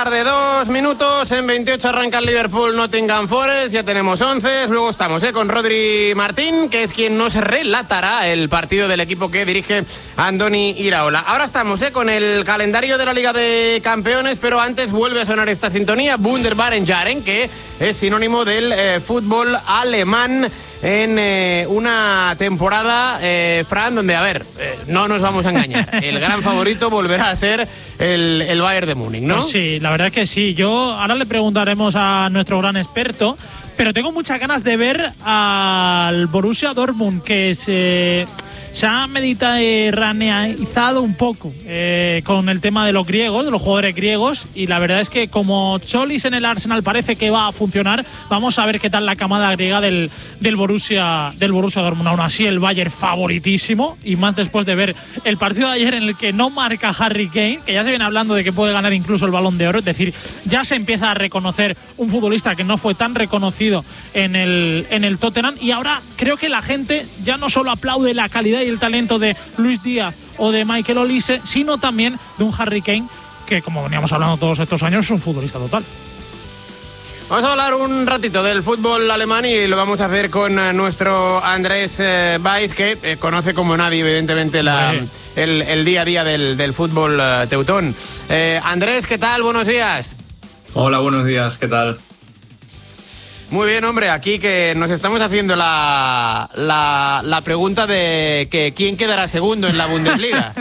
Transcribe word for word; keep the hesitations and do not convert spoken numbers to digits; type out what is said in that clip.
tarde, dos minutos, en veintiocho arranca el Liverpool Nottingham Forest, ya tenemos once, luego estamos ¿eh? con Rodri Martín, que es quien nos relatará el partido del equipo que dirige Andoni Iraola. Ahora estamos ¿eh? con el calendario de la Liga de Campeones, pero antes vuelve a sonar esta sintonía, Wunderbaren Jaren, que es sinónimo del eh, fútbol alemán, en eh, una temporada, eh, Fran, donde, a ver, eh, no nos vamos a engañar, el gran favorito volverá a ser el, el Bayern de Múnich, ¿no? Pues sí, la verdad es que sí. Yo ahora le preguntaremos a nuestro gran experto, pero tengo muchas ganas de ver al Borussia Dortmund, que se, se ha mediterraneizado un poco eh, con el tema de los griegos, de los jugadores griegos, y la verdad es que como Cholis en el Arsenal parece que va a funcionar, vamos a ver qué tal la camada griega del, del Borussia del Borussia Dortmund. Aún así, el Bayern favoritísimo, y más después de ver el partido de ayer en el que no marca Harry Kane, que ya se viene hablando de que puede ganar incluso el Balón de Oro, es decir, ya se empieza a reconocer un futbolista que no fue tan reconocido en el, en el Tottenham, y ahora creo que la gente ya no solo aplaude la calidad y el talento de Luis Díaz o de Michael Olise, sino también de un Harry Kane que, como veníamos hablando todos estos años, es un futbolista total. Vamos a hablar un ratito del fútbol alemán y lo vamos a hacer con uh, nuestro Andrés eh, Weiss, que eh, conoce como nadie, evidentemente, la, el, el día a día del, del fútbol uh, teutón. Eh, Andrés, ¿qué tal? Buenos días. Hola, buenos días, ¿qué tal? Muy bien, hombre, aquí que nos estamos haciendo la, la, la pregunta de que quién quedará segundo en la Bundesliga.